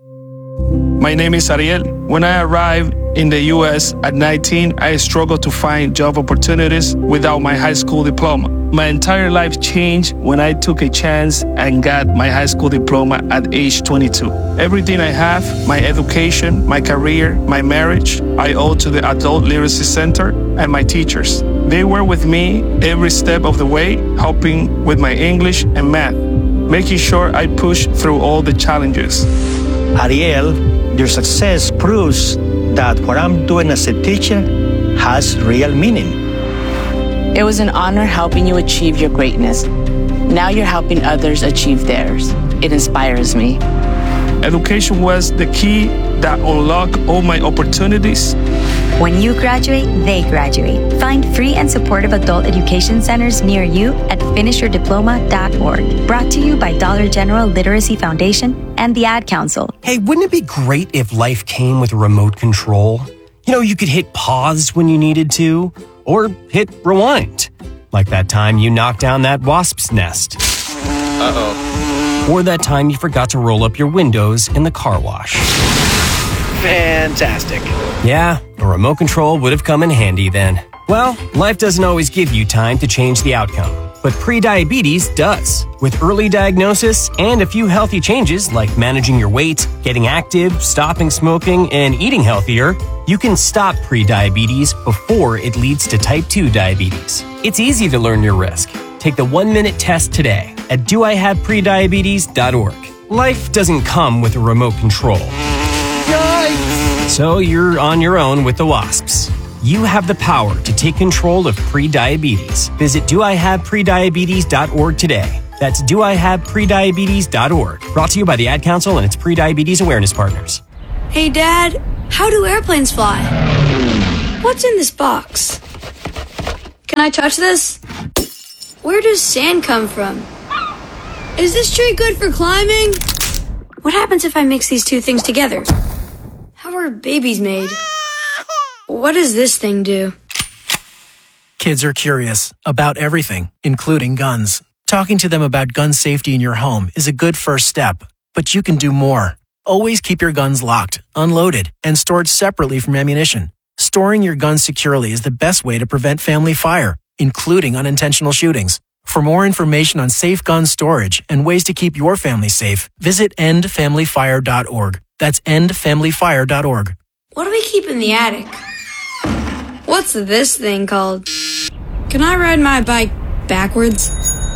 Speaker 22: My name is Ariel. When I arrived in the U S at nineteen, I struggled to find job opportunities without my high school diploma. My entire life changed when I took a chance and got my high school diploma at age twenty-two. Everything I have, my education, my career, my marriage, I owe to the Adult Literacy Center and my teachers. They were with me every step of the way, helping with my English and math, making sure I pushed through all the challenges.
Speaker 23: Ariel, your success proves that what I'm doing as a teacher has real meaning.
Speaker 24: It was an honor helping you achieve your greatness. Now you're helping others achieve theirs. It inspires me.
Speaker 22: Education was the key that unlocked all my opportunities
Speaker 1: When you graduate, they graduate. Find free and supportive adult education centers near you at finish your diploma dot org. Brought to you by Dollar General Literacy Foundation and the Ad Council.
Speaker 2: Hey, wouldn't it be great if life came with a remote control? You know, you could hit pause when you needed to, or hit rewind. Like that time you knocked down that wasp's nest. Uh-oh. Or that time you forgot to roll up your windows in the car wash.
Speaker 5: Fantastic.
Speaker 2: Yeah, a remote control would have come in handy then. Well, life doesn't always give you time to change the outcome, but prediabetes does. With early diagnosis and a few healthy changes like managing your weight, getting active, stopping smoking, and eating healthier, you can stop prediabetes before it leads to type two diabetes. It's easy to learn your risk. Take the one-minute test today at do I have prediabetes dot org. Life doesn't come with a remote control. Yikes! So you're on your own with the wasps. You have the power to take control of prediabetes. Visit do I have prediabetes dot org today. That's do I have prediabetes dot org. Brought to you by the Ad Council and its prediabetes awareness partners.
Speaker 7: Hey, Dad, how do airplanes fly? What's in this box? Can I touch this? Where does sand come from? Is this tree good for climbing? What happens if I mix these two things together? How are babies made? What does this thing do?
Speaker 5: Kids are curious about everything, including guns. Talking to them about gun safety in your home is a good first step, but you can do more. Always keep your guns locked, unloaded, and stored separately from ammunition. Storing your guns securely is the best way to prevent family fire, including unintentional shootings. For more information on safe gun storage and ways to keep your family safe, visit end family fire dot org. That's end family fire dot org.
Speaker 7: What do we keep in the attic? What's this thing called? Can I ride my bike backwards?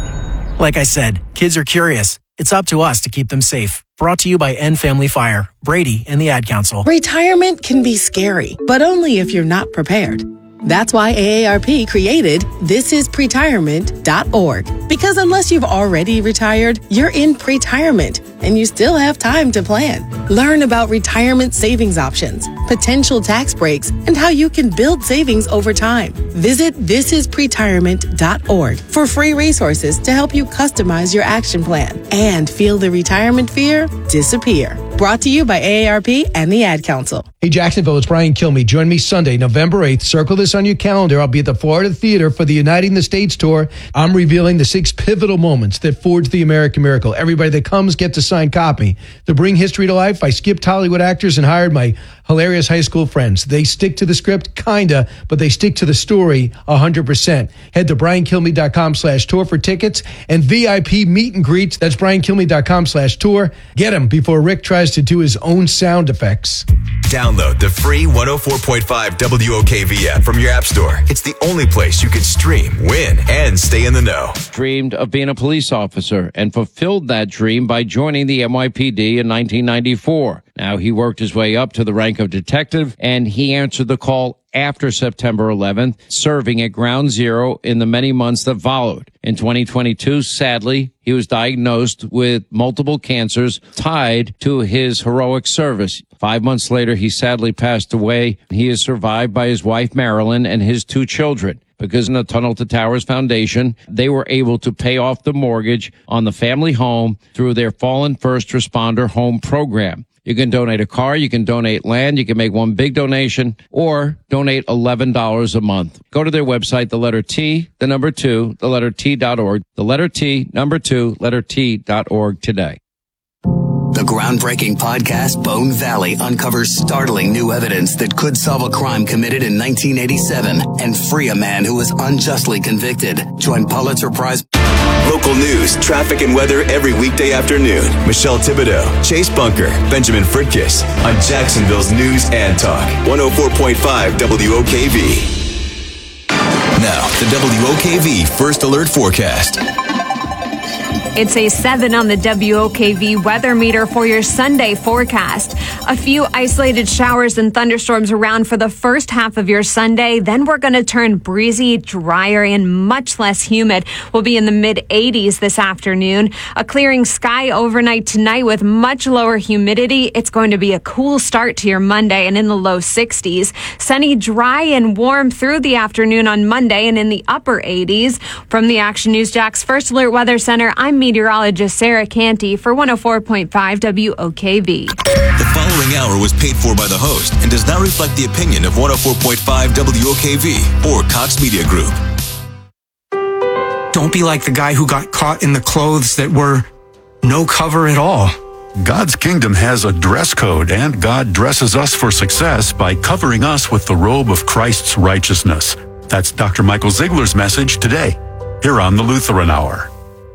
Speaker 5: Like I said, kids are curious. It's up to us to keep them safe. Brought to you by End Family Fire, Brady, and the Ad Council.
Speaker 25: Retirement can be scary, but only if you're not prepared. That's why A A R P created this is pretirement dot org. Because unless you've already retired, you're in pretirement and you still have time to plan. Learn about retirement savings options, potential tax breaks, and how you can build savings over time. Visit this is pretirement dot org for free resources to help you customize your action plan and feel the retirement fear disappear. Brought to you by A A R P and the Ad Council.
Speaker 26: Hey, Jacksonville, it's Brian Kilmeade. Join me Sunday, November eighth. Circle this on your calendar. I'll be at the Florida Theater for the Uniting the States tour. I'm revealing the six pivotal moments that forged the American miracle. Everybody that comes gets a signed copy. To bring history to life, I skipped Hollywood actors and hired my hilarious high school friends. They stick to the script, kinda, but they stick to the story one hundred percent. Head to brian kilmeade dot com slash tour for tickets and V I P meet and greets. That's brian kilmeade dot com slash tour. Get them before Rick tries to do his own sound effects.
Speaker 3: Download the free one oh four point five W O K V app from your app store. It's the only place you can stream, win, and stay in the know.
Speaker 27: Dreamed of being a police officer and fulfilled that dream by joining the N Y P D in nineteen ninety-four. Now he worked his way up to the rank of detective, and he answered the call after September eleventh, serving at Ground Zero in the many months that followed. In twenty twenty-two, sadly, he was diagnosed with multiple cancers tied to his heroic service. Five months later, he sadly passed away. He is survived by his wife, Marilyn, and his two children. Because in the Tunnel to Towers Foundation, they were able to pay off the mortgage on the family home through their Fallen First Responder Home Program. You can donate a car, you can donate land, you can make one big donation, or donate eleven dollars a month. Go to their website, the letter T, the number two, the letter T dot org, the letter T, number two, letter T dot org today.
Speaker 28: The groundbreaking podcast Bone Valley uncovers startling new evidence that could solve a crime committed in nineteen eighty-seven and free a man who was unjustly convicted. Join Pulitzer Prize.
Speaker 3: Local news, traffic, and weather every weekday afternoon. Michelle Thibodeau, Chase Bunker, Benjamin Fritkiss on Jacksonville's News and Talk. one oh four point five W O K V. Now, the W O K V First Alert Forecast.
Speaker 6: It's a seven on the W O K V weather meter for your Sunday forecast. A few isolated showers and thunderstorms around for the first half of your Sunday. Then we're going to turn breezy, drier, and much less humid. We'll be in the mid eighties this afternoon. A clearing sky overnight tonight with much lower humidity. It's going to be a cool start to your Monday and in the low sixties. Sunny, dry, and warm through the afternoon on Monday and in the upper eighties. From the Action News Jax First Alert Weather Center, I'm meteorologist Sarah Canty for one oh four point five W O K V.
Speaker 3: The following hour was paid for by the host and does not reflect the opinion of one oh four point five W O K V or Cox Media Group.
Speaker 8: Don't be like the guy who got caught in the clothes that were no cover at all.
Speaker 9: God's kingdom has a dress code, and God dresses us for success by covering us with the robe of Christ's righteousness. That's Doctor Michael Ziegler's message today, here on the Lutheran Hour.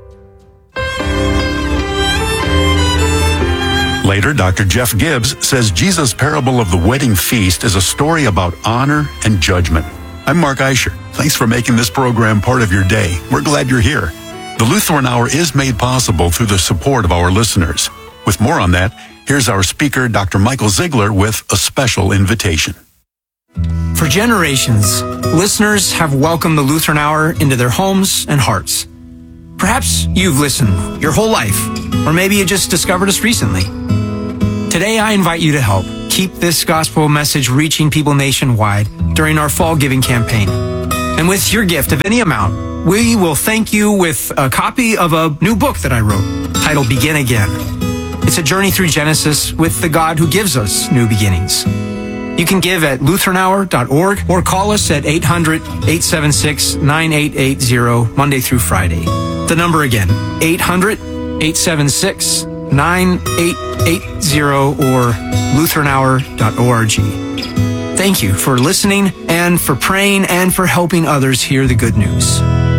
Speaker 9: Later, Doctor Jeff Gibbs says Jesus' parable of the wedding feast is a story about honor and judgment. I'm Mark Eicher. Thanks for making this program part of your day. We're glad you're here. The Lutheran Hour is made possible through the support of our listeners. With more on that, here's our speaker, Doctor Michael Ziegler, with a special invitation.
Speaker 8: For generations, listeners have welcomed the Lutheran Hour into their homes and hearts. Perhaps you've listened your whole life, or maybe you just discovered us recently. Today, I invite you to help keep this gospel message reaching people nationwide during our fall giving campaign. And with your gift of any amount, we will thank you with a copy of a new book that I wrote titled Begin Again. It's a journey through Genesis with the God who gives us new beginnings. You can give at lutheran hour dot org or call us at eight hundred, eight seven six, nine eight eight zero Monday through Friday. The number again, eight hundred, eight seven six, nine eight eight zero or lutheran hour dot org. Thank you for listening and for praying and for helping others hear the good news.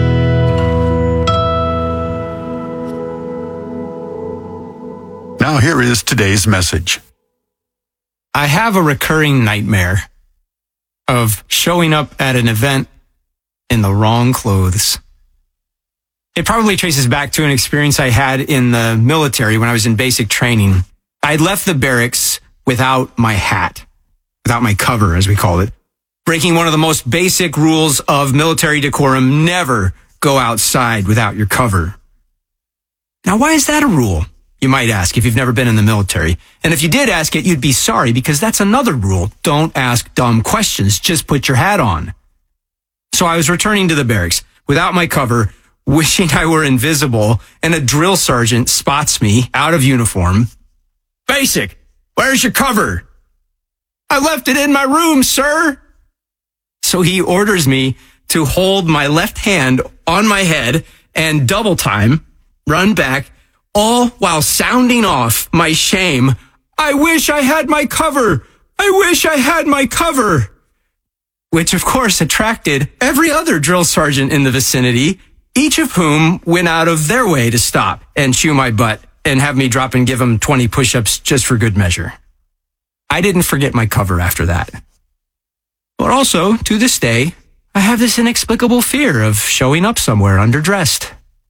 Speaker 9: Now here is today's message.
Speaker 8: I have a recurring nightmare of showing up at an event in the wrong clothes. It probably traces back to an experience I had in the military when I was in basic training. I'd left the barracks without my hat, without my cover, as we call it, breaking one of the most basic rules of military decorum: never go outside without your cover. Now, why is that a rule? You might ask if you've never been in the military. And if you did ask it, you'd be sorry, because that's another rule. Don't ask dumb questions. Just put your hat on. So I was returning to the barracks without my cover, wishing I were invisible, and a drill sergeant spots me out of uniform. Basic, where's your cover? I left it in my room, sir. So he orders me to hold my left hand on my head and double time, run back, all while sounding off my shame. I wish I had my cover. I wish I had my cover. Which, of course, attracted every other drill sergeant in the vicinity, each of whom went out of their way to stop and chew my butt and have me drop and give them twenty push-ups just for good measure. I didn't forget my cover after that. But also, to this day, I have this inexplicable fear of showing up somewhere underdressed.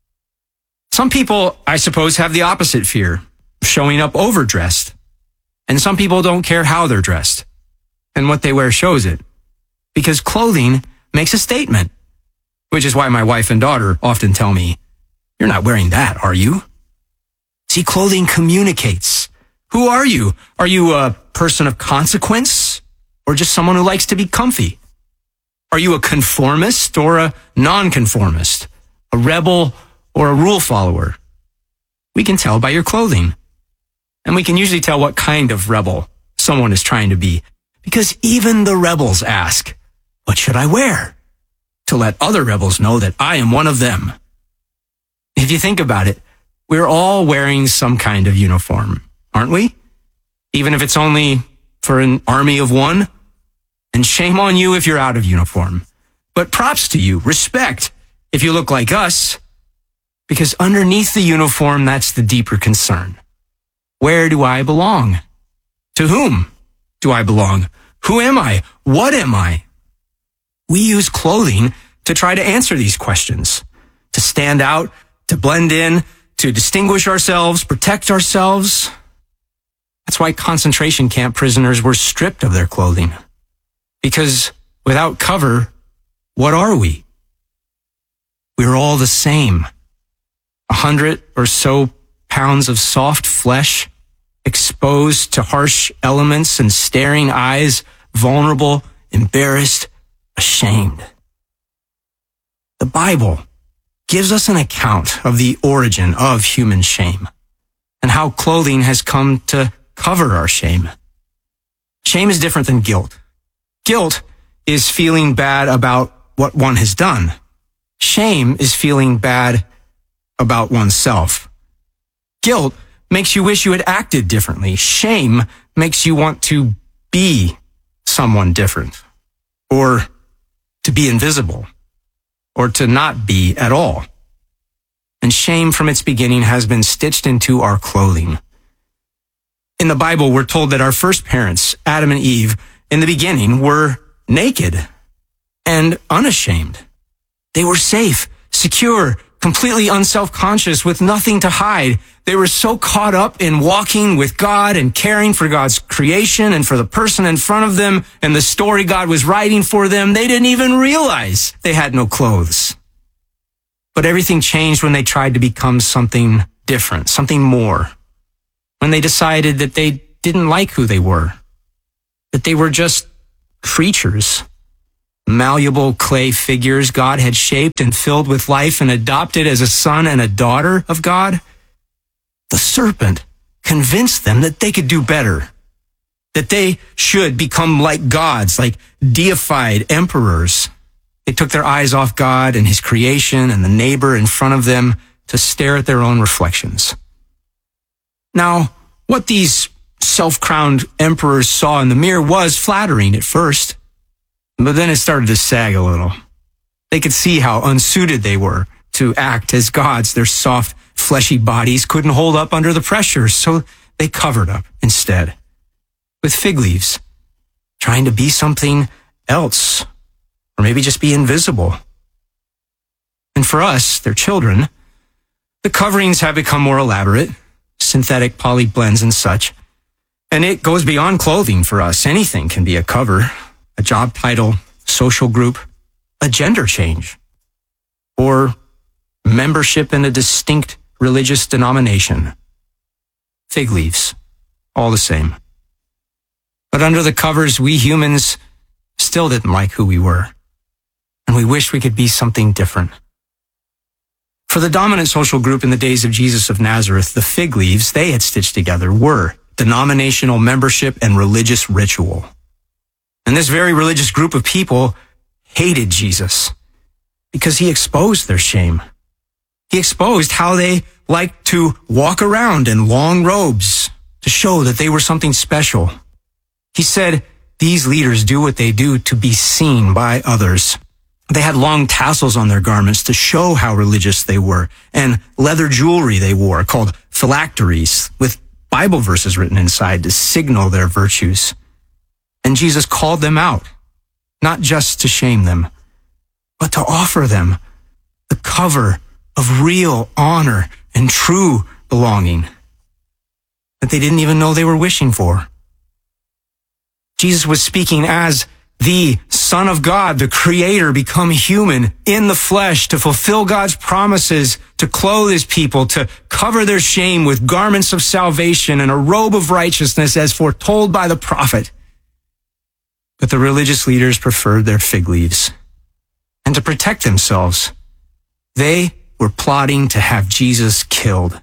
Speaker 8: Some people, I suppose, have the opposite fear, showing up overdressed. And some people don't care how they're dressed, and what they wear shows it. Because clothing makes a statement, which is why my wife and daughter often tell me, "You're not wearing that, are you?" See, clothing communicates. Who are you? Are you a person of consequence, or just someone who likes to be comfy? Are you a conformist or a nonconformist? A rebel or a rule follower? We can tell by your clothing. And we can usually tell what kind of rebel someone is trying to be, because even the rebels ask, "What should I wear?" to let other rebels know that I am one of them. If you think about it, we're all wearing some kind of uniform, aren't we? Even if it's only for an army of one. And shame on you if you're out of uniform. But props to you, respect, if you look like us. Because underneath the uniform, that's the deeper concern. Where do I belong? To whom do I belong? Who am I? What am I? We use clothing to try to answer these questions, to stand out, to blend in, to distinguish ourselves, protect ourselves. That's why concentration camp prisoners were stripped of their clothing. Because without cover, what are we? We're all the same. A hundred or so pounds of soft flesh, exposed to harsh elements and staring eyes, vulnerable, embarrassed, ashamed. The Bible gives us an account of the origin of human shame and how clothing has come to cover our shame. Shame is different than guilt. Guilt is feeling bad about what one has done. Shame is feeling bad about oneself. Guilt makes you wish you had acted differently. Shame makes you want to be someone different, or to be invisible, or to not be at all. And shame from its beginning has been stitched into our clothing. In the Bible, we're told that our first parents, Adam and Eve, in the beginning were naked and unashamed. They were safe, secure, completely unself-conscious with nothing to hide. They were so caught up in walking with God and caring for God's creation and for the person in front of them and the story God was writing for them, they didn't even realize they had no clothes. But everything changed when they tried to become something different, something more. When they decided that they didn't like who they were, that they were just creatures, malleable clay figures God had shaped and filled with life and adopted as a son and a daughter of God. The serpent convinced them that they could do better, that they should become like gods, like deified emperors. They took their eyes off God and his creation and the neighbor in front of them to stare at their own reflections. Now, what these self-crowned emperors saw in the mirror was flattering at first, but then it started to sag a little. They could see how unsuited they were to act as gods. Their soft, fleshy bodies couldn't hold up under the pressure, so they covered up instead with fig leaves, trying to be something else, or maybe just be invisible. And for us, their children, the coverings have become more elaborate, synthetic poly blends and such. And it goes beyond clothing for us. Anything can be a cover, a job title, social group, a gender change, or membership in a distinct religious denomination. Fig leaves, all the same. But under the covers, we humans still didn't like who we were, and we wished we could be something different. For the dominant social group in the days of Jesus of Nazareth, the fig leaves they had stitched together were denominational membership and religious ritual. And this very religious group of people hated Jesus because he exposed their shame. He exposed how they liked to walk around in long robes to show that they were something special. He said, these leaders do what they do to be seen by others. They had long tassels on their garments to show how religious they were, and leather jewelry they wore called phylacteries with Bible verses written inside to signal their virtues. And Jesus called them out, not just to shame them, but to offer them the cover of real honor and true belonging that they didn't even know they were wishing for. Jesus was speaking as the Son of God, the Creator, become human in the flesh to fulfill God's promises, to clothe his people, to cover their shame with garments of salvation and a robe of righteousness as foretold by the prophet. But the religious leaders preferred their fig leaves. And to protect themselves, they were plotting to have Jesus killed.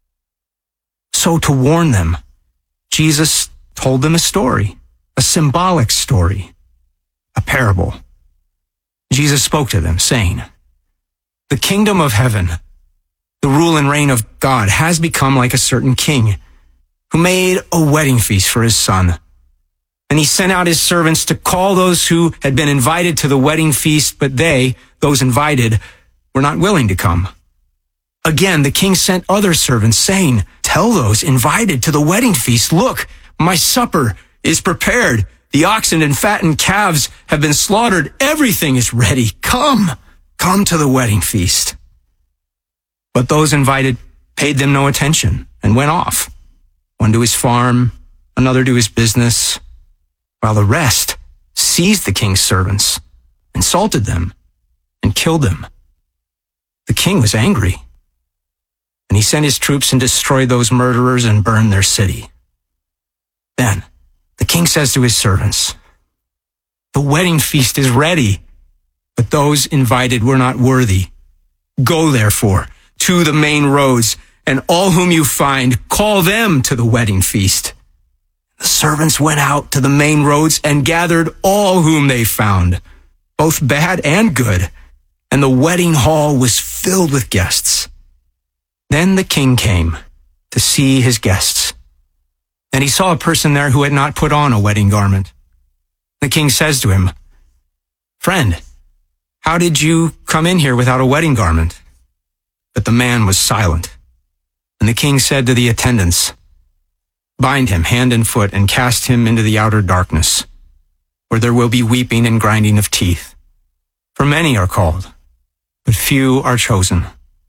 Speaker 8: So to warn them, Jesus told them a story, a symbolic story, a parable. Jesus spoke to them, saying, the kingdom of heaven, the rule and reign of God, has become like a certain king who made a wedding feast for his son. And he sent out his servants to call those who had been invited to the wedding feast, but they, those invited, were not willing to come. Again, the king sent other servants, saying, tell those invited to the wedding feast, look, my supper is prepared. The oxen and fattened calves have been slaughtered. Everything is ready. Come, come to the wedding feast. But those invited paid them no attention, and went off, one to his farm, another to his business, while the rest seized the king's servants, insulted them, and killed them. The king was angry, and he sent his troops and destroyed those murderers and burned their city. Then the king says to his servants, "The wedding feast is ready, but those invited were not worthy. Go, therefore, to the main roads, and all whom you find, call them to the wedding feast." The servants went out to the main roads and gathered all whom they found, both bad and good, and the wedding hall was filled with guests. Then the king came to see his guests, and he saw a person there who had not put on a wedding garment. The king says to him, "Friend, how did you come in here without a wedding garment?" But the man was silent. And the king said to the attendants, "Bind him hand and foot and cast him into the outer darkness, where there will be weeping and grinding of teeth. For many are called, but few are chosen."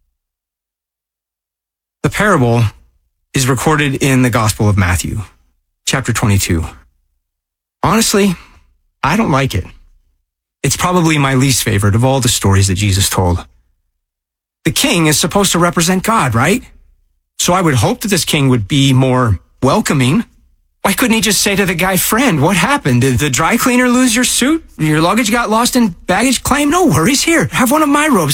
Speaker 8: The parable is recorded in the Gospel of Matthew, chapter twenty-two. Honestly, I don't like it. It's probably my least favorite of all the stories that Jesus told. The king is supposed to represent God, right? So I would hope that this king would be more welcoming. Why couldn't he just say to the guy, "Friend, what happened? Did the dry cleaner lose your suit? Your luggage got lost in baggage claim? No worries. Here, have one of my robes.